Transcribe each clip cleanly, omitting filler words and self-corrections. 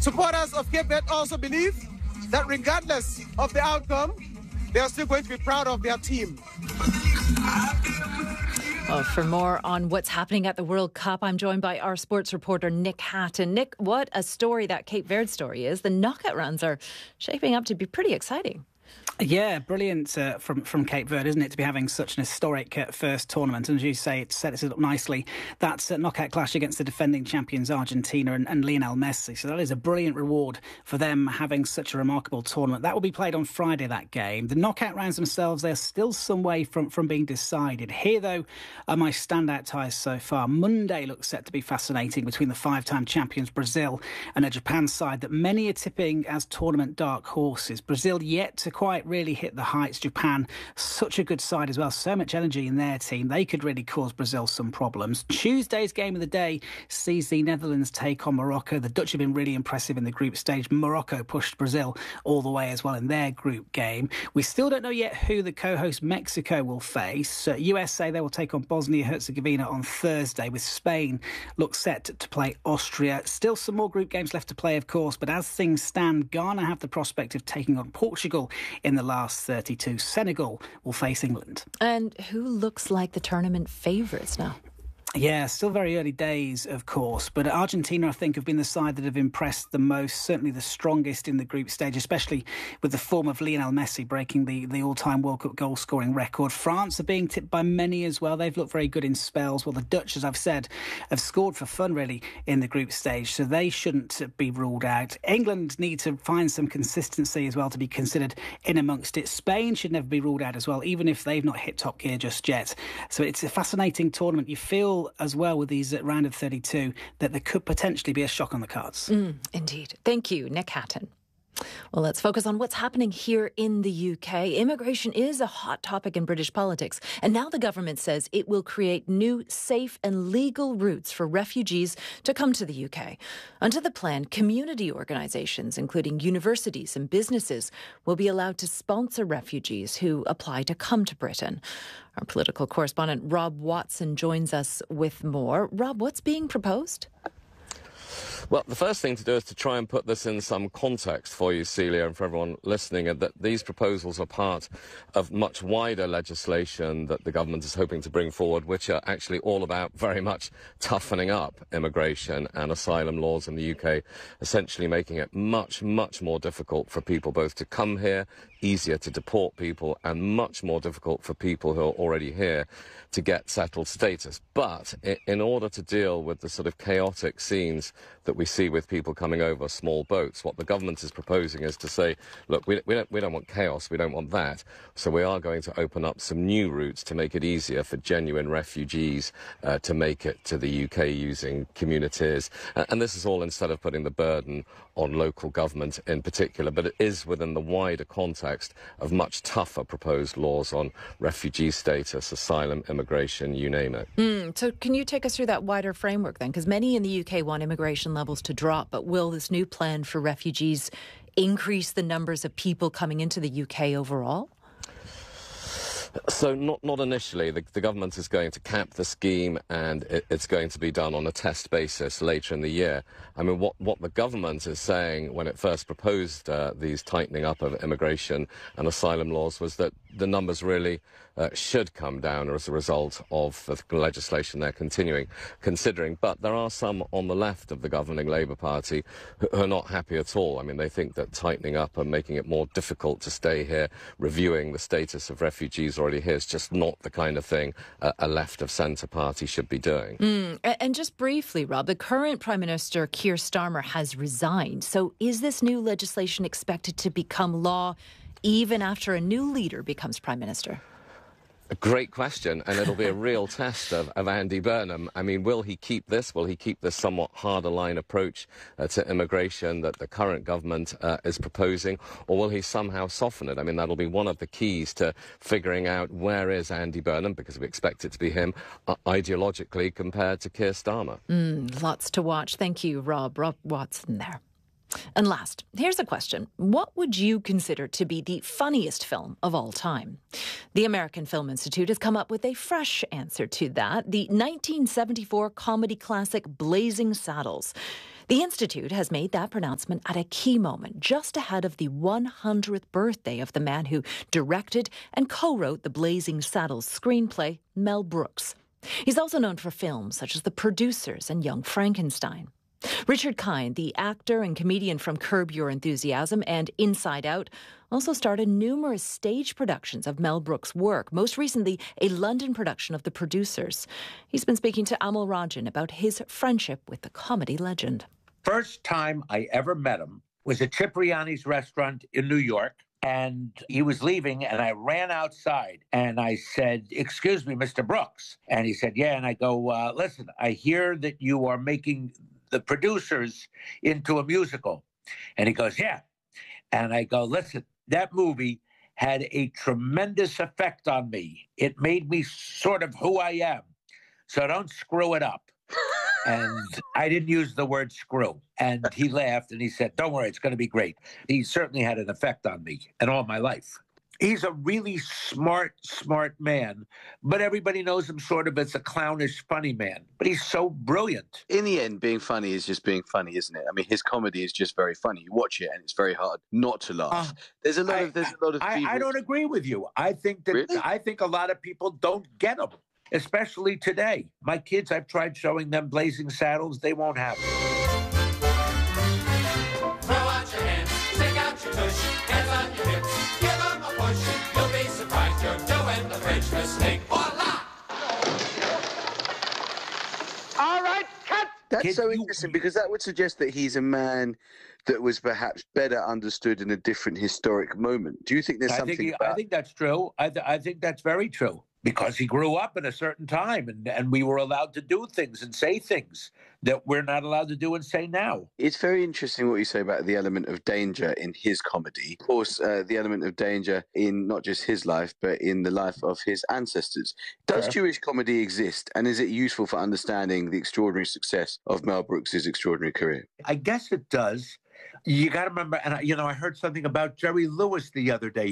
Supporters of Cape Verde also believe that regardless of the outcome, they are still going to be proud of their team. Well, for more on what's happening at the World Cup, I'm joined by our sports reporter, Nick Hatton. Nick, what a story that Cape Verde story is. The knockout rounds are shaping up to be pretty exciting. Yeah, brilliant from Cape Verde, isn't it, to be having such an historic first tournament. And as you say, it sets it up nicely. That's a knockout clash against the defending champions Argentina and Lionel Messi. So that is a brilliant reward for them having such a remarkable tournament. That will be played on Friday, that game. The knockout rounds themselves, they're still some way from being decided. Here, though, are my standout ties so far. Monday looks set to be fascinating between the five-time champions Brazil and a Japan side that many are tipping as tournament dark horses. Brazil yet to quite really hit the heights. Japan, such a good side as well. So much energy in their team. They could really cause Brazil some problems. Tuesday's game of the day sees the Netherlands take on Morocco. The Dutch have been really impressive in the group stage. Morocco pushed Brazil all the way as well in their group game. We still don't know yet who the co-host Mexico will face. USA, they will take on Bosnia-Herzegovina on Thursday, with Spain looks set to play Austria. Still some more group games left to play, of course, but as things stand, Ghana have the prospect of taking on Portugal in the last 32. Senegal will face England. And who looks like the tournament favourites now? Yeah, still very early days, of course, but Argentina, I think, have been the side that have impressed the most, certainly the strongest in the group stage, especially with the form of Lionel Messi breaking the all-time World Cup goal-scoring record. France are being tipped by many as well. They've looked very good in spells. Well, the Dutch, as I've said, have scored for fun, really, in the group stage, so they shouldn't be ruled out. England need to find some consistency as well to be considered in amongst it. Spain should never be ruled out as well, even if they've not hit top gear just yet. So it's a fascinating tournament. You feel as well with these round of 32 that there could potentially be a shock on the cards. Indeed. Thank you, Nick Hatton. Well, let's focus on what's happening here in the UK. Immigration is a hot topic in British politics, and now the government says it will create new, safe and legal routes for refugees to come to the UK. Under the plan, community organisations, including universities and businesses, will be allowed to sponsor refugees who apply to come to Britain. Our political correspondent Rob Watson joins us with more. Rob, what's being proposed? Well, the first thing to do is to try and put this in some context for you, Celia, and for everyone listening, that these proposals are part of much wider legislation that the government is hoping to bring forward, which are actually all about very much toughening up immigration and asylum laws in the UK, essentially making it much, much more difficult for people both to come here, easier to deport people, and much more difficult for people who are already here to get settled status. But in order to deal with the sort of chaotic scenes that we see with people coming over small boats, what the government is proposing is to say, look, we don't want chaos, we don't want that, so we are going to open up some new routes to make it easier for genuine refugees to make it to the UK using communities. And this is all instead of putting the burden on local government in particular, but it is within the wider context of much tougher proposed laws on refugee status, asylum, immigration, you name it. So can you take us through that wider framework then? Because many in the UK want immigration levels to drop, but will this new plan for refugees increase the numbers of people coming into the UK overall? So not initially. The government is going to cap the scheme, and it's going to be done on a test basis later in the year. I mean, what the government is saying when it first proposed these tightening up of immigration and asylum laws was that the numbers really should come down as a result of the legislation they're considering. But there are some on the left of the governing Labour Party who are not happy at all. I mean, they think that tightening up and making it more difficult to stay here, reviewing the status of refugees already here, is just not the kind of thing a left-of-centre party should be doing. And just briefly, Rob, the current Prime Minister, Keir Starmer, has resigned. So is this new legislation expected to become law even after a new leader becomes Prime Minister? A great question, and it'll be a real test of Andy Burnham. I mean, will he keep this? Will he keep this somewhat harder line approach to immigration that the current government is proposing, or will he somehow soften it? I mean, that'll be one of the keys to figuring out where is Andy Burnham, because we expect it to be him, ideologically compared to Keir Starmer. Lots to watch. Thank you, Rob. Rob Watson there. And last, here's a question. What would you consider to be the funniest film of all time? The American Film Institute has come up with a fresh answer to that, the 1974 comedy classic Blazing Saddles. The Institute has made that pronouncement at a key moment, just ahead of the 100th birthday of the man who directed and co-wrote the Blazing Saddles screenplay, Mel Brooks. He's also known for films such as The Producers and Young Frankenstein. Richard Kind, the actor and comedian from Curb Your Enthusiasm and Inside Out, also starred in numerous stage productions of Mel Brooks' work, most recently a London production of The Producers. He's been speaking to Amal Rajan about his friendship with the comedy legend. First time I ever met him was at Cipriani's restaurant in New York. And he was leaving, and I ran outside, and I said, "Excuse me, Mr. Brooks." And he said, "Yeah." And I go, "Listen, I hear that you are making The Producers into a musical." And he goes, "Yeah." And I go, "Listen, that movie had a tremendous effect on me. It made me sort of who I am. So don't screw it up." And I didn't use the word screw. And he laughed and he said, "Don't worry, it's going to be great." He certainly had an effect on me and all my life. He's a really smart man, but everybody knows him sort of as a clownish, funny man. But he's so brilliant. In the end, being funny is just being funny, isn't it? I mean, his comedy is just very funny. You watch it and it's very hard not to laugh. There's a lot of. I don't agree with you. I think that Really? I think a lot of people don't get him, especially today. My kids, I've tried showing them Blazing Saddles. They won't have it. Throw out your hands, stick out your tush, hands on your hips, give them a push. You'll be surprised you're doing the French mistake. Voila! All right, cut! That's so interesting because that would suggest that he's a man that was perhaps better understood in a different historic moment. Do you think there's something about... I think that's true. I think that's very true. Because he grew up in a certain time and we were allowed to do things and say things that we're not allowed to do and say now. It's very interesting what you say about the element of danger in his comedy. Of course, the element of danger in not just his life, but in the life of his ancestors. Does Jewish comedy exist, and is it useful for understanding the extraordinary success of Mel Brooks' extraordinary career? I guess it does. You got to remember, and I heard something about Jerry Lewis the other day.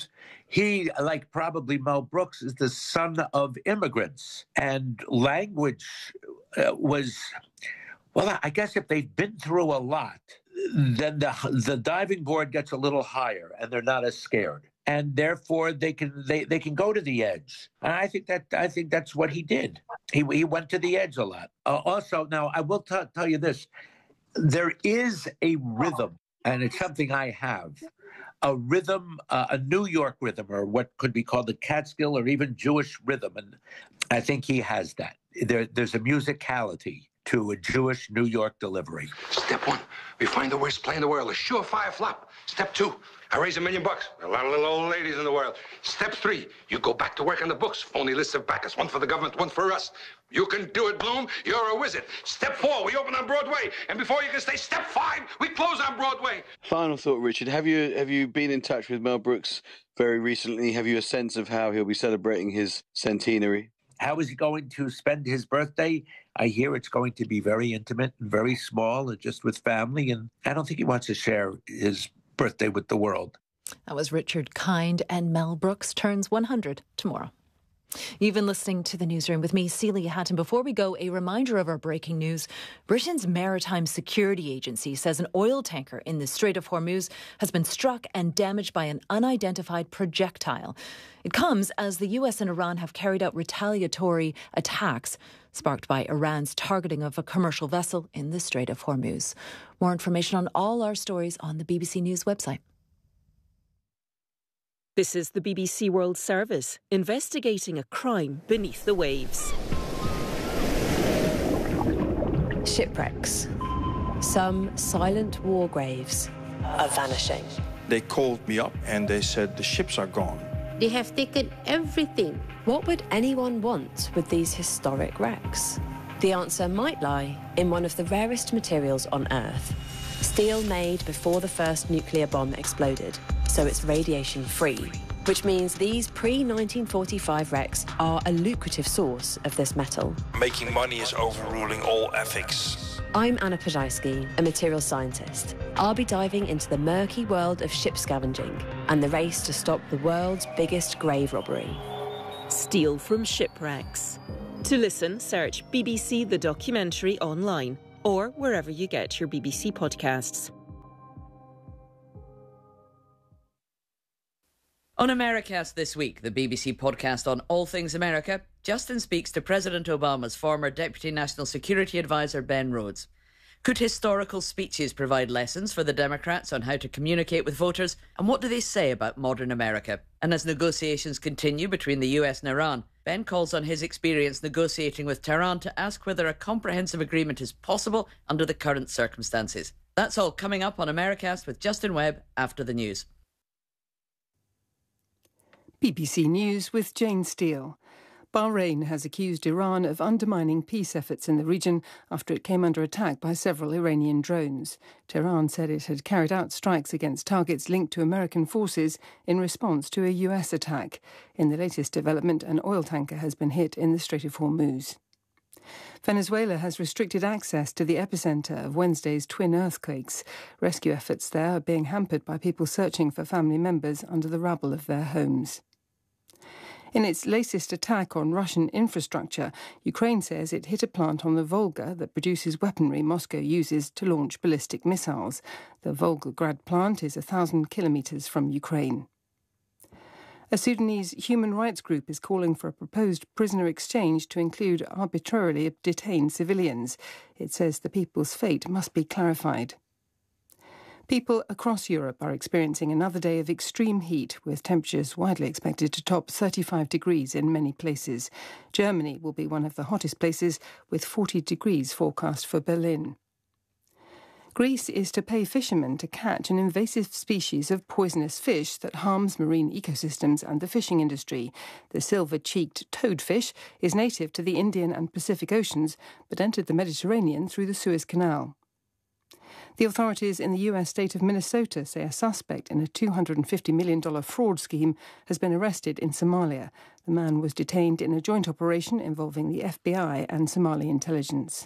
He, like probably Mel Brooks, is the son of immigrants. And language was, well, I guess if they've been through a lot, then the diving board gets a little higher and they're not as scared. And therefore they can go to the edge. And I think that's what he did. He went to the edge a lot. Also, now I will tell you this. There is a rhythm, and it's something I have, a rhythm, a New York rhythm, or what could be called the Catskill or even Jewish rhythm. And I think he has that. There's a musicality to a Jewish New York delivery. Step 1, we find the worst play in the world, a surefire flop. Step 2, I raise $1 million. A lot of little old ladies in the world. Step 3, you go back to work on the books. Only lists of backers, one for the government, one for us. You can do it, Bloom. You're a wizard. Step 4, we open on Broadway. And before you can stay, Step 5, we close on Broadway. Final thought, Richard. Have you been in touch with Mel Brooks very recently? Have you a sense of how he'll be celebrating his centenary? How is he going to spend his birthday? I hear it's going to be very intimate and very small and just with family. And I don't think he wants to share his birthday with the world. That was Richard Kind, and Mel Brooks turns 100 tomorrow. You've been listening to The Newsroom with me, Celia Hatton. Before we go, a reminder of our breaking news. Britain's Maritime Security Agency says an oil tanker in the Strait of Hormuz has been struck and damaged by an unidentified projectile. It comes as the US and Iran have carried out retaliatory attacks sparked by Iran's targeting of a commercial vessel in the Strait of Hormuz. More information on all our stories on the BBC News website. This is the BBC World Service, investigating a crime beneath the waves. Shipwrecks. Some silent war graves are vanishing. They called me up and they said the ships are gone. They have taken everything. What would anyone want with these historic wrecks? The answer might lie in one of the rarest materials on Earth. Steel made before the first nuclear bomb exploded, so it's radiation-free, which means these pre-1945 wrecks are a lucrative source of this metal. Making money is overruling all ethics. I'm Anna Pajajski, a materials scientist. I'll be diving into the murky world of ship scavenging and the race to stop the world's biggest grave robbery. Steal from shipwrecks. To listen, search BBC The Documentary online or wherever you get your BBC podcasts. On Americast this week, the BBC podcast on all things America, Justin speaks to President Obama's former Deputy National Security Advisor Ben Rhodes. Could historical speeches provide lessons for the Democrats on how to communicate with voters, and what do they say about modern America? And as negotiations continue between the US and Iran, Ben calls on his experience negotiating with Tehran to ask whether a comprehensive agreement is possible under the current circumstances. That's all coming up on Americast with Justin Webb after the news. BBC News with Jane Steele. Bahrain has accused Iran of undermining peace efforts in the region after it came under attack by several Iranian drones. Tehran said it had carried out strikes against targets linked to American forces in response to a US attack. In the latest development, an oil tanker has been hit in the Strait of Hormuz. Venezuela has restricted access to the epicenter of Wednesday's twin earthquakes. Rescue efforts there are being hampered by people searching for family members under the rubble of their homes. In its latest attack on Russian infrastructure, Ukraine says it hit a plant on the Volga that produces weaponry Moscow uses to launch ballistic missiles. The Volgograd plant is 1,000 kilometres from Ukraine. A Sudanese human rights group is calling for a proposed prisoner exchange to include arbitrarily detained civilians. It says the people's fate must be clarified. People across Europe are experiencing another day of extreme heat, with temperatures widely expected to top 35 degrees in many places. Germany will be one of the hottest places, with 40 degrees forecast for Berlin. Greece is to pay fishermen to catch an invasive species of poisonous fish that harms marine ecosystems and the fishing industry. The silver-cheeked toadfish is native to the Indian and Pacific Oceans, but entered the Mediterranean through the Suez Canal. The authorities in the US state of Minnesota say a suspect in a $250 million fraud scheme has been arrested in Somalia. The man was detained in a joint operation involving the FBI and Somali intelligence.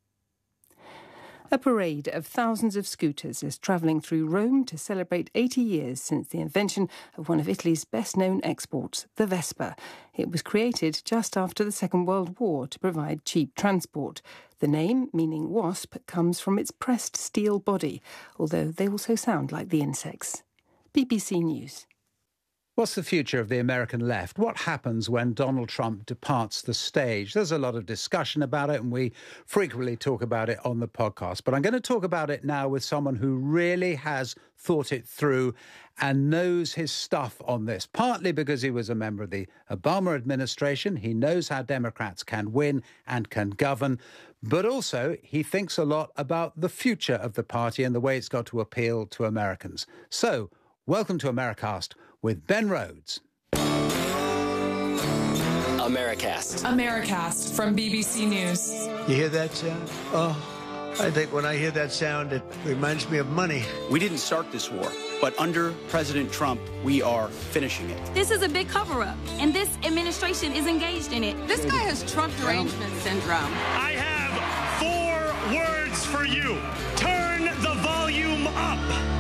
A parade of thousands of scooters is travelling through Rome to celebrate 80 years since the invention of one of Italy's best-known exports, the Vespa. It was created just after the Second World War to provide cheap transport. The name, meaning wasp, comes from its pressed steel body, although they also sound like the insects. BBC News. What's the future of the American left? What happens when Donald Trump departs the stage? There's a lot of discussion about it, and we frequently talk about it on the podcast. But I'm going to talk about it now with someone who really has thought it through and knows his stuff on this, partly because he was a member of the Obama administration. He knows how Democrats can win and can govern. But also, he thinks a lot about the future of the party and the way it's got to appeal to Americans. So, welcome to Americast with Ben Rhodes. Americast. Americast from BBC News. You hear that sound? Oh, I think when I hear that sound, it reminds me of money. We didn't start this war, but under President Trump, we are finishing it. This is a big cover-up, and this administration is engaged in it. This guy has Trump derangement syndrome. I have 4 words for you. Turn the volume up.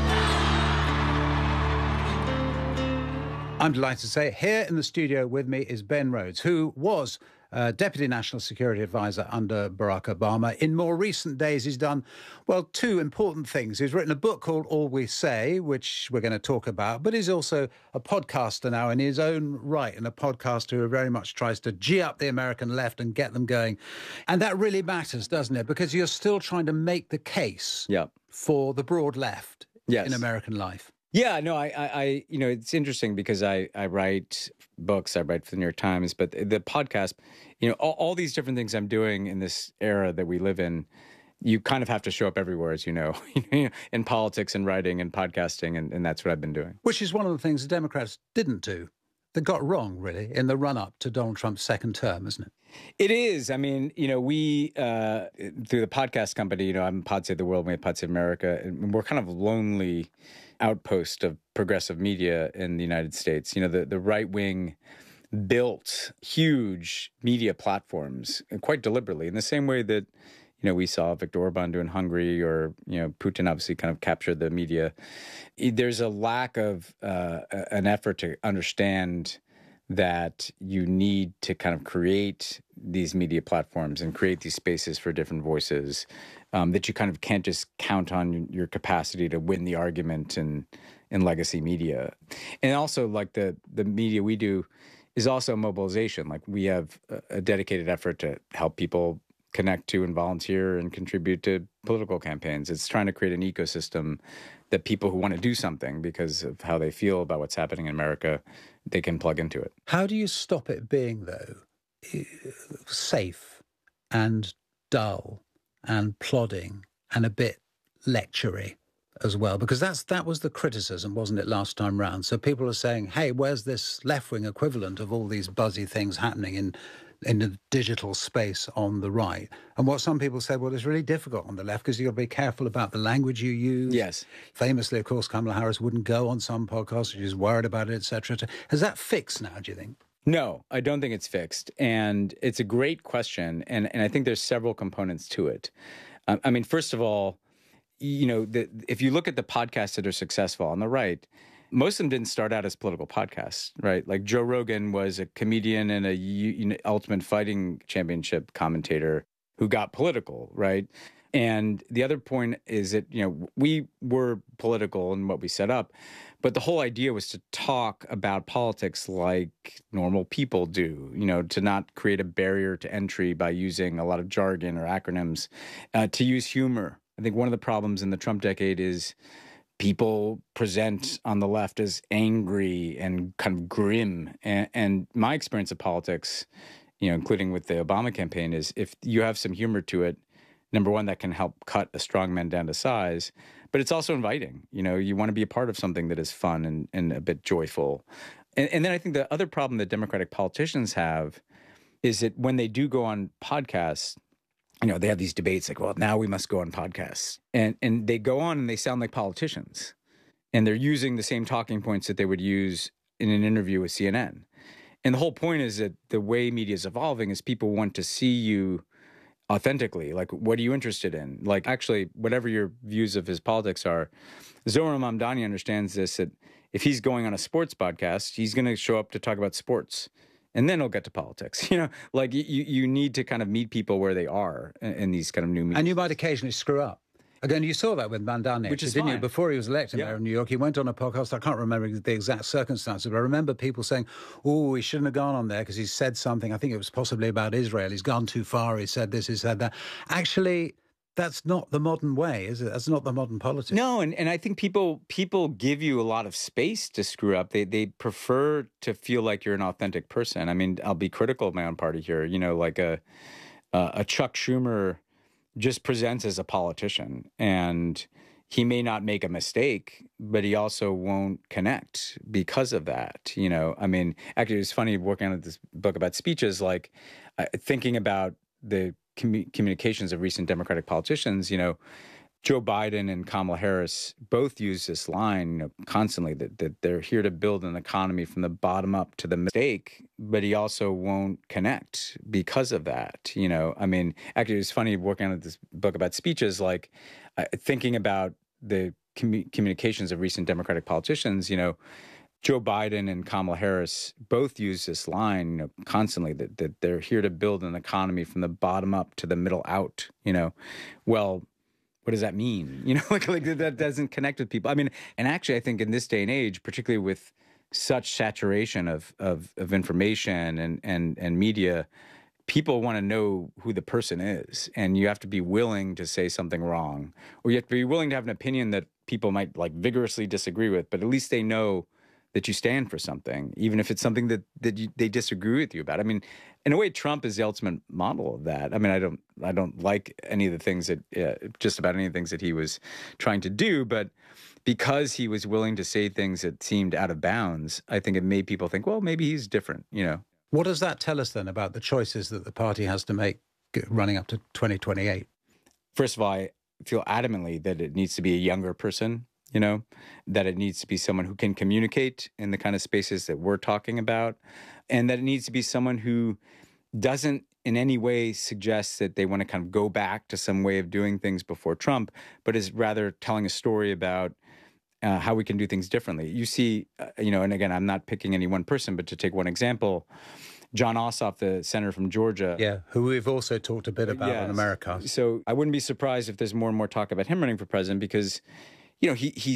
I'm delighted to say here in the studio with me is Ben Rhodes, who was Deputy National Security Advisor under Barack Obama. In more recent days, he's done, well, 2 important things. He's written a book called All We Say, which we're going to talk about, but he's also a podcaster now in his own right, and a podcaster who very much tries to G up the American left and get them going. And that really matters, doesn't it? Because you're still trying to make the case for the broad left in American life. Yeah, no, I you know, it's interesting because I write books, I write for the New York Times, but the podcast, you know, all these different things I'm doing in this era that we live in, you kind of have to show up everywhere, as you know, in politics and writing and podcasting, and that's what I've been doing. Which is one of the things the Democrats didn't do. They got wrong, really, in the run-up to Donald Trump's second term, isn't it? It is. I mean, you know, we, through the podcast company, you know, I'm Pod Save the World, we have Pod Save America, and we're kind of lonely outpost of progressive media in the United States. You know, the right wing built huge media platforms quite deliberately in the same way that, you we saw Viktor Orban do in Hungary, or, Putin obviously kind of captured the media. There's a lack of an effort to understand that you need to kind of create these media platforms and create these spaces for different voices, that you kind of can't just count on your capacity to win the argument in legacy media. And also, like, the media we do is also mobilization. Like, we have a dedicated effort to help people connect to and volunteer and contribute to political campaigns. It's trying to create an ecosystem that people who want to do something because of how they feel about what's happening in America, they can plug into it. How do you stop it being, though, safe and dull and plodding and a bit lectury as well? Because that was the criticism, wasn't it, last time round? So people are saying, hey, where's this left-wing equivalent of all these buzzy things happening in the digital space on the right? And what some people said, well, it's really difficult on the left because you've got to be careful about the language you use. Yes. Famously, of course, Kamala Harris wouldn't go on some podcasts. She's worried about it, etc. Has that fixed now, do you think? No, I don't think it's fixed. And it's a great question. And I think there's several components to it. I mean, first of all, if you look at the podcasts that are successful on the right, most of them didn't start out as political podcasts, right? Like Joe Rogan was a comedian and a Ultimate Fighting Championship commentator who got political, right? And the other point is that, we were political in what we set up, but the whole idea was to talk about politics like normal people do, to not create a barrier to entry by using a lot of jargon or acronyms, to use humor. I think one of the problems in the Trump decade is people present on the left as angry and kind of grim. And my experience of politics, including with the Obama campaign, is if you have some humor to it, number one, that can help cut a strong man down to size, but it's also inviting. You want to be a part of something that is fun and a bit joyful. And then I think the other problem that Democratic politicians have is that when they do go on podcasts, they have these debates like, well, now we must go on podcasts. And they go on and they sound like politicians. And they're using the same talking points that they would use in an interview with CNN. And the whole point is that the way media is evolving is people want to see you authentically. Like, what are you interested in? Like, actually, whatever your views of his politics are, Zohran Mamdani understands this, that if he's going on a sports podcast, he's going to show up to talk about sports. And then he'll get to politics. Like you need to kind of meet people where they are in these kind of new meetings. And you might occasionally screw up. Again, you saw that with Mamdani, which is didn't fine. You? Before he was elected mayor of New York, he went on a podcast. I can't remember the exact circumstances, but I remember people saying, oh, he shouldn't have gone on there because he said something. I think it was possibly about Israel. He's gone too far. He said this, he said that. Actually, that's not the modern way, is it? That's not the modern politics. No, and I think people give you a lot of space to screw up. They prefer to feel like you're an authentic person. I mean, I'll be critical of my own party here. Like a Chuck Schumer just presents as a politician, and he may not make a mistake, but he also won't connect because of that. I mean, actually, it's funny working on this book about speeches, like thinking about the communications of recent Democratic politicians. Joe Biden and Kamala Harris both use this line constantly that they're here to build an economy from the bottom up to the mistake, but he also won't connect because of that. I mean, actually, it's funny working on this book about speeches, like thinking about the communications of recent Democratic politicians. Joe Biden and Kamala Harris both use this line constantly that they're here to build an economy from the bottom up to the middle out. Well, what does that mean? Like that doesn't connect with people. I mean, and actually, I think in this day and age, particularly with such saturation of information and media, people want to know who the person is, and you have to be willing to say something wrong, or you have to be willing to have an opinion that people might like vigorously disagree with, but at least they know that you stand for something, even if it's something that they disagree with you about. I mean, in a way, Trump is the ultimate model of that. I mean, I don't like any of the things that just about any of the things that he was trying to do, but because he was willing to say things that seemed out of bounds, I think it made people think, well, maybe he's different. What does that tell us then about the choices that the party has to make running up to 2028? First of all, I feel adamantly that it needs to be a younger person. That it needs to be someone who can communicate in the kind of spaces that we're talking about, and that it needs to be someone who doesn't in any way suggest that they want to kind of go back to some way of doing things before Trump, but is rather telling a story about how we can do things differently. You see, and again, I'm not picking any one person, but to take one example, John Ossoff, the senator from Georgia. Yeah, who we've also talked a bit about on America. So I wouldn't be surprised if there's more and more talk about him running for president because, he